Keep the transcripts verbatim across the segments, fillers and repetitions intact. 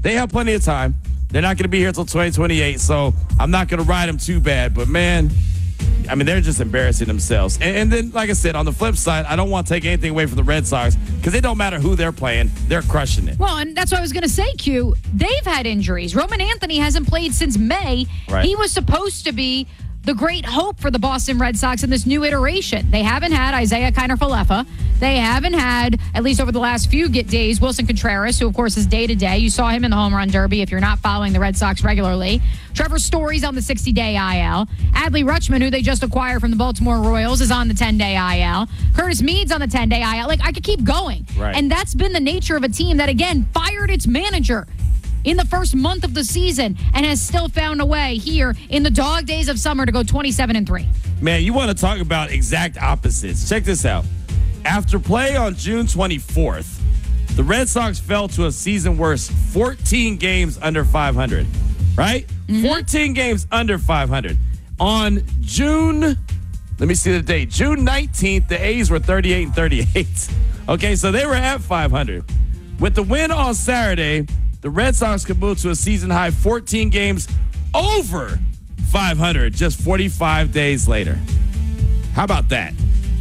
they have plenty of time. They're not going to be here until twenty twenty-eight, so I'm not going to ride them too bad. But, man, I mean, they're just embarrassing themselves. And, and then, like I said, on the flip side, I don't want to take anything away from the Red Sox because it don't matter who they're playing. They're crushing it. Well, and that's what I was going to say, Q. They've had injuries. Roman Anthony hasn't played since May. Right. He was supposed to be the great hope for the Boston Red Sox in this new iteration. They haven't had Isaiah Kiner-Falefa. They haven't had, at least over the last few days, Wilson Contreras, who, of course, is day-to-day. You saw him in the home run derby if you're not following the Red Sox regularly. Trevor Story's on the sixty-day I L. Adley Rutschman, who they just acquired from the Baltimore Royals, is on the ten-day I L. Curtis Meade's on the ten-day I L. Like, I could keep going. Right. And that's been the nature of a team that, again, fired its manager in the first month of the season and has still found a way here in the dog days of summer to go twenty-seven and three. Man, you want to talk about exact opposites. Check this out. After play on June twenty-fourth, the Red Sox fell to a season worst fourteen games under five hundred, right? Mm-hmm. fourteen games under five hundred. On June, let me see the date, June nineteenth, the A's were thirty-eight and thirty-eight. Okay, so they were at five hundred. With the win on Saturday, the Red Sox could move to a season-high fourteen games over five hundred just forty-five days later. How about that?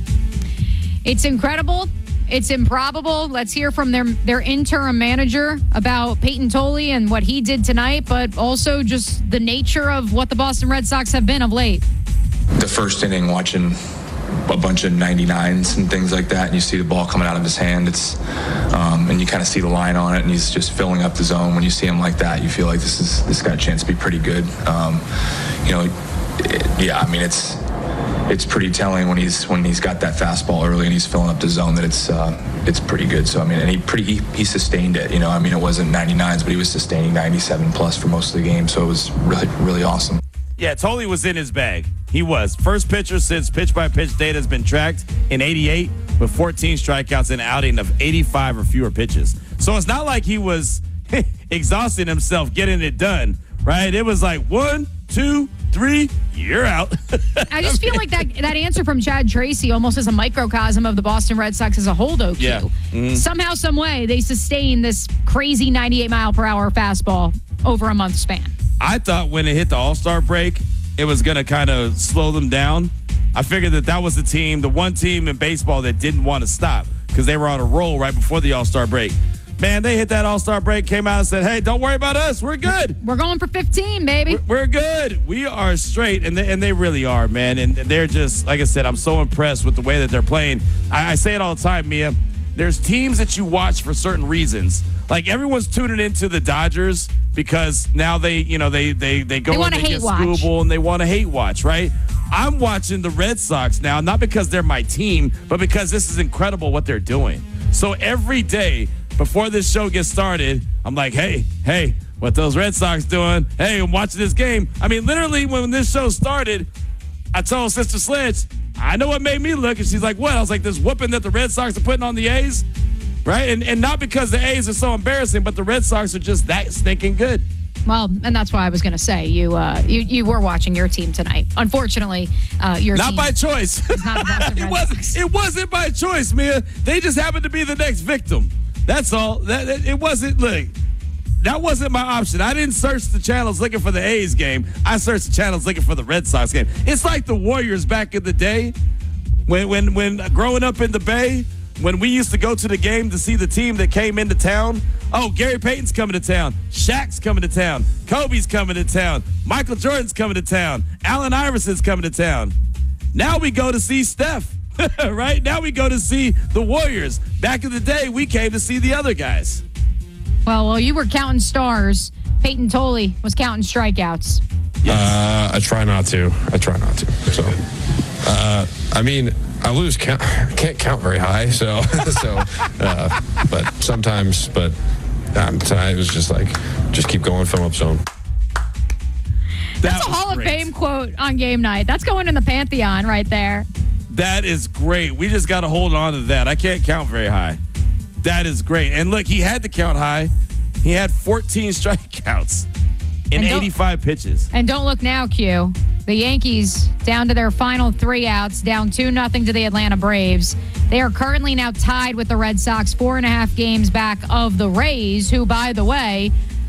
It's incredible. It's improbable. Let's hear from their, their interim manager about Peyton Tolle and what he did tonight, but also just the nature of what the Boston Red Sox have been of late. The first inning, watching a bunch of ninety-nines and things like that, and you see the ball coming out of his hand. It's um, and you kind of see the line on it, and he's just filling up the zone. When you see him like that, you feel like this is this got a chance to be pretty good. Um, you know, it, yeah, I mean it's it's pretty telling when he's when he's got that fastball early and he's filling up the zone that it's uh, it's pretty good. So I mean, and he pretty he, he sustained it. You know, I mean it wasn't ninety-nines, but he was sustaining ninety-seven plus for most of the game. So it was really really awesome. Yeah, Tolle was in his bag. He was. First pitcher since pitch-by-pitch data has been tracked in eighty-eight with fourteen strikeouts and an outing of eighty-five or fewer pitches. So it's not like he was exhausting himself getting it done, right? It was like one, two, three, you're out. I just feel like that that answer from Chad Tracy almost is a microcosm of the Boston Red Sox as a whole, though, Q. Yeah. Mm-hmm. Somehow, some way, they sustain this crazy ninety-eight mile per hour fastball over a month span. I thought when it hit the All-Star break, it was going to kind of slow them down. I figured that that was the team, the one team in baseball that didn't want to stop because they were on a roll right before the All-Star break. Man, they hit that All-Star break, came out and said, hey, don't worry about us. We're good. We're going for fifteen, baby. We're, we're good. We are straight, and they, and they really are, man. And they're just, like I said, I'm so impressed with the way that they're playing. I, I say it all the time, Mia. There's teams that you watch for certain reasons. Like, everyone's tuning into the Dodgers because now they, you know, they they they go They and wanna they get hate watch. Scooble and they want to hate watch, right? I'm watching the Red Sox now, not because they're my team, but because this is incredible what they're doing. So every day before this show gets started, I'm like, hey, hey, what those Red Sox doing? Hey, I'm watching this game. I mean, literally, when this show started, I told Sister Sledge, I know what made me look, and she's like, what? I was like, this whooping that the Red Sox are putting on the A's, right? And and not because the A's are so embarrassing, but the Red Sox are just that stinking good. Well, and that's why I was going to say you, uh, you you were watching your team tonight. Unfortunately, uh, your not team by choice. is not the Boston it Red wasn't. Sox. It wasn't by choice, Mia. They just happened to be the next victim. That's all. That it, it wasn't. Look, that wasn't my option. I didn't search the channels looking for the A's game. I searched the channels looking for the Red Sox game. It's like the Warriors back in the day, when when when growing up in the Bay. When we used to go to the game to see the team that came into town, oh, Gary Payton's coming to town. Shaq's coming to town. Kobe's coming to town. Michael Jordan's coming to town. Allen Iverson's coming to town. Now we go to see Steph, right? Now we go to see the Warriors. Back in the day, we came to see the other guys. Well, while you were counting stars, Peyton Tolle was counting strikeouts. Yes. Uh, I try not to. I try not to. So, uh, I mean, I lose count. Can't count very high. So, so, uh, but sometimes. But um, tonight it was just like, just keep going, fill up zone. That's a Hall of Fame quote on game night. That's going in the Pantheon right there. That is great. We just got to hold on to that. I can't count very high. That is great. And look, he had to count high. He had fourteen strikeouts in eighty-five pitches. And don't look now, Q. The Yankees down to their final three outs, down two nothing to the Atlanta Braves. They are currently now tied with the Red Sox, four and a half games back of the Rays, who, by the way,